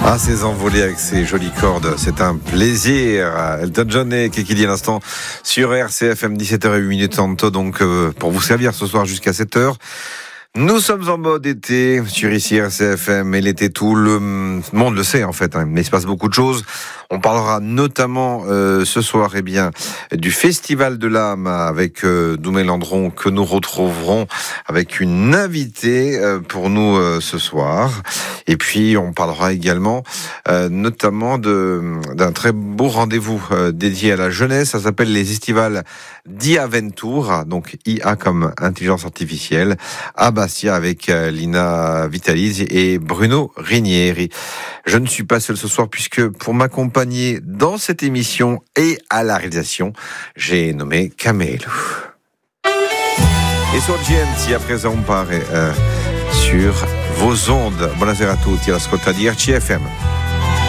Ah, ces envolées avec ces jolies cordes, c'est un plaisir. Elton John et Kekili à l'instant sur RCFM 17h08 tantôt, donc pour vous servir ce soir jusqu'à 7h. Nous sommes en mode été sur ici RCFM et l'été tout le monde le sait en fait, mais il se passe beaucoup de choses. On parlera notamment ce soir du Festival de l'âme avec Doumé Landron que nous retrouverons avec une invitée pour nous ce soir. Et puis on parlera également notamment d'un très beau rendez-vous dédié à la jeunesse. Ça s'appelle les Estivales d'IA-Ventura, donc IA comme intelligence artificielle, à Bastia avec Lina Vitaliz et Bruno Rinieri. Je ne suis pas seul ce soir puisque pour m'accompagner dans cette émission et à la réalisation, j'ai nommé Camelo. E Sorgenti à présent on part sur vos ondes. Buonasera a tutti, all'ascolta di RCFM.